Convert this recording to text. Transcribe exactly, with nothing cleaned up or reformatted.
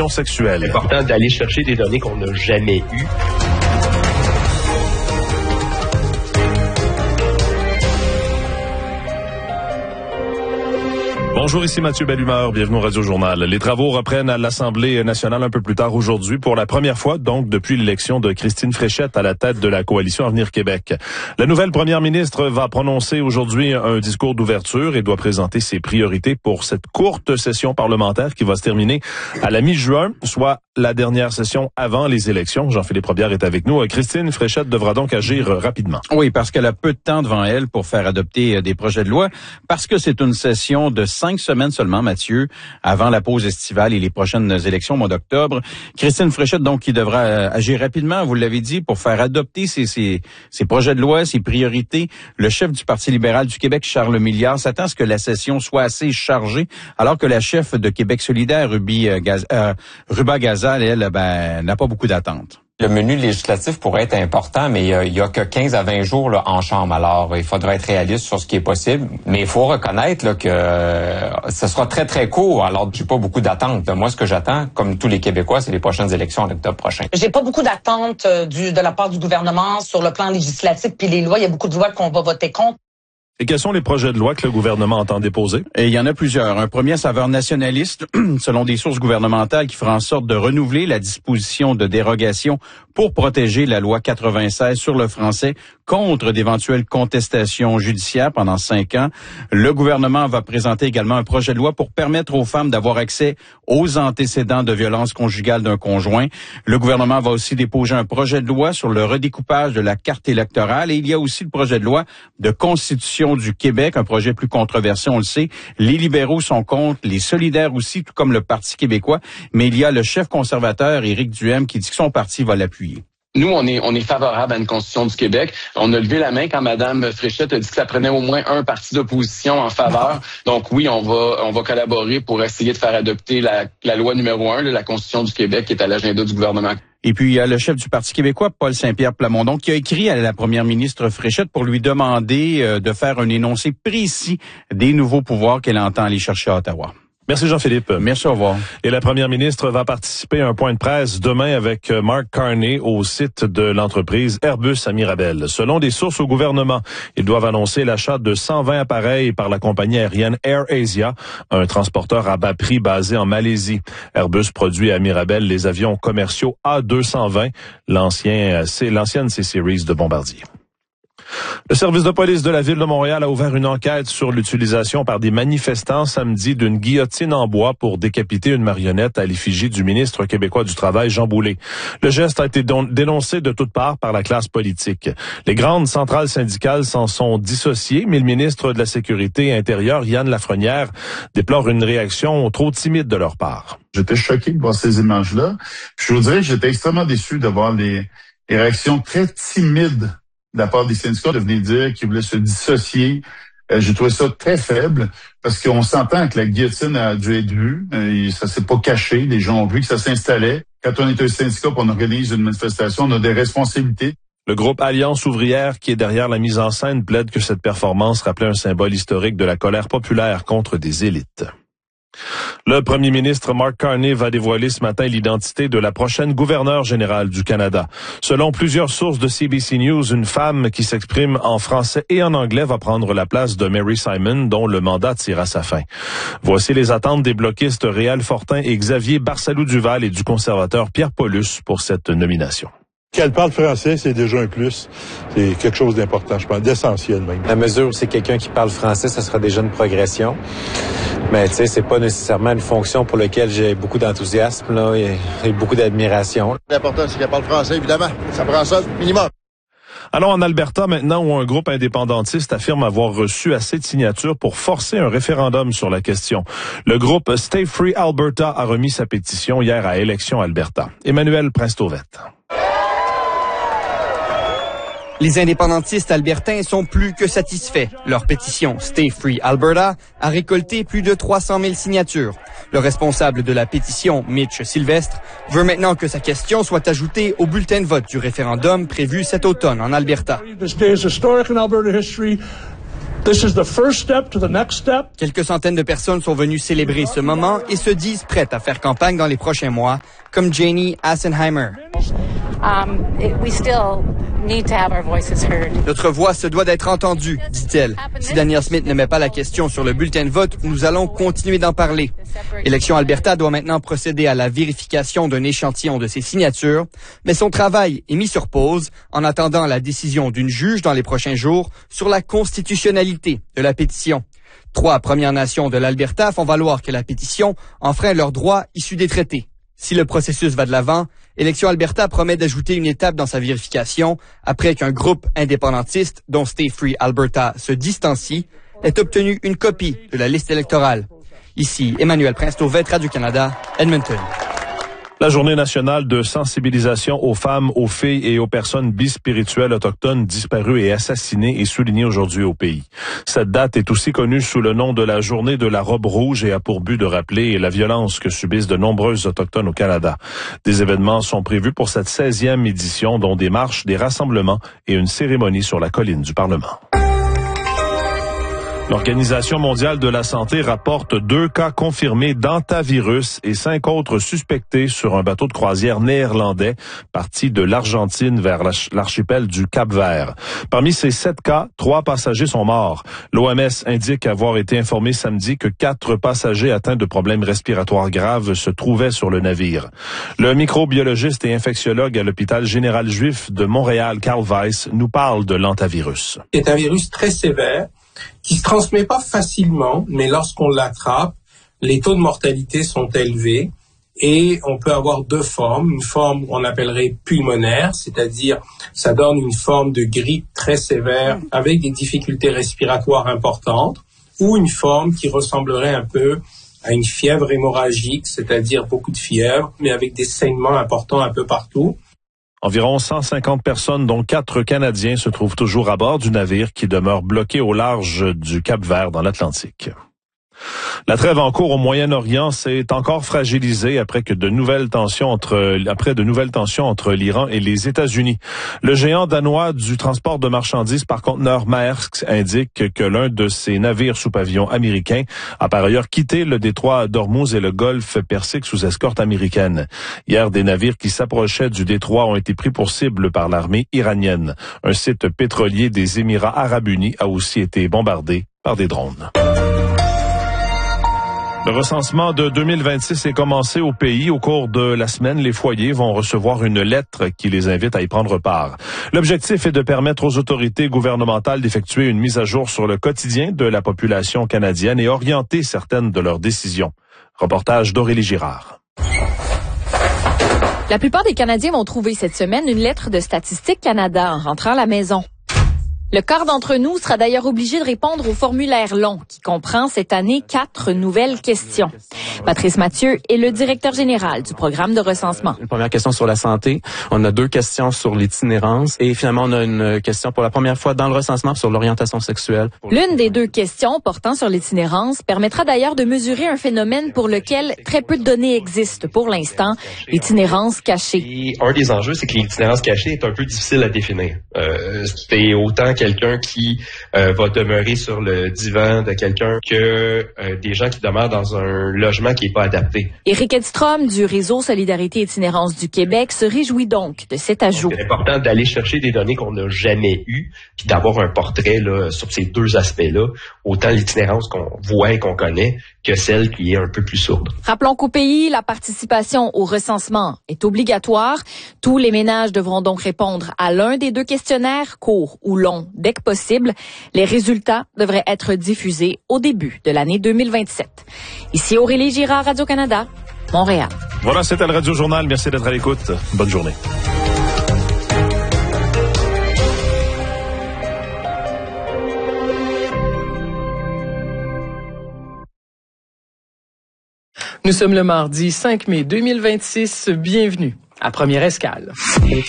sexuelle. C'est important d'aller chercher des données qu'on n'a jamais eues. Bonjour, ici Mathieu Bellumeur, bienvenue au Radio Journal. Les travaux reprennent à l'Assemblée nationale un peu plus tard aujourd'hui pour la première fois, donc depuis l'élection de Christine Fréchette à la tête de la coalition Avenir Québec. La nouvelle première ministre va prononcer aujourd'hui un discours d'ouverture et doit présenter ses priorités pour cette courte session parlementaire qui va se terminer à la mi-juin, soit la dernière session avant les élections. Jean-Philippe Robillard est avec nous. Christine Fréchette devra donc agir rapidement. Oui, parce qu'elle a peu de temps devant elle pour faire adopter des projets de loi, parce que c'est une session de cinq semaines seulement, Mathieu, avant la pause estivale et les prochaines élections au mois d'octobre. Christine Fréchette, donc, qui devra agir rapidement, vous l'avez dit, pour faire adopter ses, ses, ses projets de loi, ses priorités. Le chef du Parti libéral du Québec, Charles Milliard, s'attend à ce que la session soit assez chargée, alors que la chef de Québec solidaire, Ruby, euh, Gaz, euh, Ruba Gazal, elle, ben, n'a pas beaucoup d'attentes. Le menu législatif pourrait être important, mais il y a que quinze à vingt jours là, en chambre. Alors, il faudra être réaliste sur ce qui est possible. Mais il faut reconnaître là, que euh, ce sera très, très court. Alors, j'ai pas beaucoup d'attentes. Moi, ce que j'attends, comme tous les Québécois, c'est les prochaines élections en octobre prochain. J'ai pas beaucoup d'attentes euh, du, de la part du gouvernement sur le plan législatif puis les lois. Il y a beaucoup de lois qu'on va voter contre. Et quels sont les projets de loi que le gouvernement entend déposer? Et il y en a plusieurs. Un premier saveur nationaliste, selon des sources gouvernementales, qui fera en sorte de renouveler la disposition de dérogation pour protéger la loi quatre-vingt-seize sur le français contre d'éventuelles contestations judiciaires pendant cinq ans. Le gouvernement va présenter également un projet de loi pour permettre aux femmes d'avoir accès aux antécédents de violence conjugale d'un conjoint. Le gouvernement va aussi déposer un projet de loi sur le redécoupage de la carte électorale et il y a aussi le projet de loi de constitution du Québec, un projet plus controversé, on le sait. Les libéraux sont contre, les solidaires aussi, tout comme le Parti québécois, mais il y a le chef conservateur, Éric Duhem, qui dit que son parti va l'appuyer. Nous, on est on est favorable à une constitution du Québec. On a levé la main quand Mme Fréchette a dit que ça prenait au moins un parti d'opposition en faveur. Donc oui, on va on va collaborer pour essayer de faire adopter la, la loi numéro un, la constitution du Québec, qui est à l'agenda du gouvernement. Et puis, il y a le chef du Parti québécois, Paul Saint-Pierre Plamondon, qui a écrit à la première ministre Fréchette pour lui demander euh, de faire un énoncé précis des nouveaux pouvoirs qu'elle entend aller chercher à Ottawa. Merci Jean-Philippe. Merci, au revoir. Et la première ministre va participer à un point de presse demain avec Mark Carney au site de l'entreprise Airbus à Mirabel. Selon des sources au gouvernement, ils doivent annoncer l'achat de cent vingt appareils par la compagnie aérienne AirAsia, un transporteur à bas prix basé en Malaisie. Airbus produit à Mirabel les avions commerciaux A deux cent vingt, l'ancien, c'est l'ancienne C-Series de Bombardier. Le service de police de la Ville de Montréal a ouvert une enquête sur l'utilisation par des manifestants samedi d'une guillotine en bois pour décapiter une marionnette à l'effigie du ministre québécois du Travail, Jean Boulet. Le geste a été don- dénoncé de toutes parts par la classe politique. Les grandes centrales syndicales s'en sont dissociées, mais le ministre de la Sécurité intérieure, Yann Lafrenière, déplore une réaction trop timide de leur part. J'étais choqué de voir ces images-là. Puis je vous dirais que j'étais extrêmement déçu de voir les, les réactions très timides de la part des syndicats de venir dire qu'ils voulaient se dissocier. Euh, j'ai trouvé ça très faible parce qu'on s'entend que la guillotine a dû être vue. Euh, ça s'est pas caché. Les gens ont vu que ça s'installait. Quand on est un syndicat et on organise une manifestation, on a des responsabilités. Le groupe Alliance ouvrière, qui est derrière la mise en scène, plaide que cette performance rappelait un symbole historique de la colère populaire contre des élites. Le premier ministre Mark Carney va dévoiler ce matin l'identité de la prochaine gouverneure générale du Canada. Selon plusieurs sources de C B C News, une femme qui s'exprime en français et en anglais va prendre la place de Mary Simon, dont le mandat tire à sa fin. Voici les attentes des bloquistes Réal Fortin et Xavier Barsalou-Duval et du conservateur Pierre Paulus pour cette nomination. Qu'elle parle français, c'est déjà un plus. C'est quelque chose d'important, je pense, d'essentiel même. À mesure où c'est quelqu'un qui parle français, ça sera déjà une progression. Mais tu sais, c'est pas nécessairement une fonction pour laquelle j'ai beaucoup d'enthousiasme là, et, et beaucoup d'admiration. L'important, c'est qu'elle parle français, évidemment. Ça prend ça, minimum. Alors en Alberta, maintenant, où un groupe indépendantiste affirme avoir reçu assez de signatures pour forcer un référendum sur la question. Le groupe Stay Free Alberta a remis sa pétition hier à Élections Alberta. Emmanuel Prince-Tauvette. Les indépendantistes albertains sont plus que satisfaits. Leur pétition Stay Free Alberta a récolté plus de trois cent mille signatures. Le responsable de la pétition, Mitch Sylvestre, veut maintenant que sa question soit ajoutée au bulletin de vote du référendum prévu cet automne en Alberta. This day is historic in Alberta history. This is the first step to the next step. Quelques centaines de personnes sont venues célébrer ce moment et se disent prêtes à faire campagne dans les prochains mois, comme Janie Assenheimer. Um, it, we still need to have our voices heard. Notre voix se doit d'être entendue, dit-elle. Si Danielle Smith ne met pas la question sur le bulletin de vote, nous allons continuer d'en parler. Élection Alberta doit maintenant procéder à la vérification d'un échantillon de ses signatures, mais son travail est mis sur pause en attendant la décision d'une juge dans les prochains jours sur la constitutionnalité de la pétition. Trois Premières Nations de l'Alberta font valoir que la pétition enfreint leurs droits issus des traités. Si le processus va de l'avant, Élection Alberta promet d'ajouter une étape dans sa vérification après qu'un groupe indépendantiste, dont Stay Free Alberta se distancie, ait obtenu une copie de la liste électorale. Ici, Emmanuel Prince-Tauvette, Radio-Canada, Edmonton. La journée nationale de sensibilisation aux femmes, aux filles et aux personnes bispirituelles autochtones disparues et assassinées est soulignée aujourd'hui au pays. Cette date est aussi connue sous le nom de la journée de la robe rouge et a pour but de rappeler la violence que subissent de nombreuses autochtones au Canada. Des événements sont prévus pour cette seizième édition, dont des marches, des rassemblements et une cérémonie sur la colline du Parlement. L'Organisation mondiale de la santé rapporte deux cas confirmés d'hantavirus et cinq autres suspectés sur un bateau de croisière néerlandais parti de l'Argentine vers l'archipel du Cap-Vert. Parmi ces sept cas, trois passagers sont morts. L'O M S indique avoir été informé samedi que quatre passagers atteints de problèmes respiratoires graves se trouvaient sur le navire. Le microbiologiste et infectiologue à l'hôpital général juif de Montréal, Carl Weiss, nous parle de l'hantavirus. C'est un virus très sévère qui se transmet pas facilement, mais lorsqu'on l'attrape, les taux de mortalité sont élevés et on peut avoir deux formes. Une forme qu'on appellerait pulmonaire, c'est-à-dire ça donne une forme de grippe très sévère avec des difficultés respiratoires importantes, ou une forme qui ressemblerait un peu à une fièvre hémorragique, c'est-à-dire beaucoup de fièvre, mais avec des saignements importants un peu partout. Environ cent cinquante personnes, dont quatre Canadiens, se trouvent toujours à bord du navire qui demeure bloqué au large du Cap-Vert dans l'Atlantique. La trêve en cours au Moyen-Orient s'est encore fragilisée après que de nouvelles tensions entre après de nouvelles tensions entre l'Iran et les États-Unis. Le géant danois du transport de marchandises par conteneur Maersk indique que l'un de ses navires sous pavillon américain a par ailleurs quitté le détroit d'Ormuz et le golfe Persique sous escorte américaine. Hier, des navires qui s'approchaient du détroit ont été pris pour cible par l'armée iranienne. Un site pétrolier des Émirats arabes unis a aussi été bombardé par des drones. Le recensement de deux mille vingt-six est commencé au pays. Au cours de la semaine, les foyers vont recevoir une lettre qui les invite à y prendre part. L'objectif est de permettre aux autorités gouvernementales d'effectuer une mise à jour sur le quotidien de la population canadienne et orienter certaines de leurs décisions. Reportage d'Aurélie Girard. La plupart des Canadiens vont trouver cette semaine une lettre de Statistique Canada en rentrant à la maison. Le quart d'entre nous sera d'ailleurs obligé de répondre au formulaire long qui comprend cette année quatre nouvelles questions. Patrice Mathieu est le directeur général du programme de recensement. Une première question sur la santé. On a deux questions sur l'itinérance et finalement on a une question pour la première fois dans le recensement sur l'orientation sexuelle. L'une des deux questions portant sur l'itinérance permettra d'ailleurs de mesurer un phénomène pour lequel très peu de données existent pour l'instant, l'itinérance cachée. Et un des enjeux, c'est que l'itinérance cachée est un peu difficile à définir. Euh, c'est autant quelqu'un qui euh, va demeurer sur le divan de quelqu'un que euh, des gens qui demeurent dans un logement qui n'est pas adapté. Éric Edstrom du Réseau Solidarité Itinérance du Québec se réjouit donc de cet ajout. C'est important d'aller chercher des données qu'on n'a jamais eues, puis d'avoir un portrait là, sur ces deux aspects-là, autant l'itinérance qu'on voit et qu'on connaît que celle qui est un peu plus sourde. Rappelons qu'au pays, la participation au recensement est obligatoire. Tous les ménages devront donc répondre à l'un des deux questionnaires, court ou long, dès que possible. Les résultats devraient être diffusés au début de l'année deux mille vingt-sept. Ici Aurélie Girard, Radio-Canada, Montréal. Voilà, c'était le Radio Journal. Merci d'être à l'écoute. Bonne journée. Nous sommes le mardi cinq mai deux mille vingt-six. Bienvenue à Première Escale.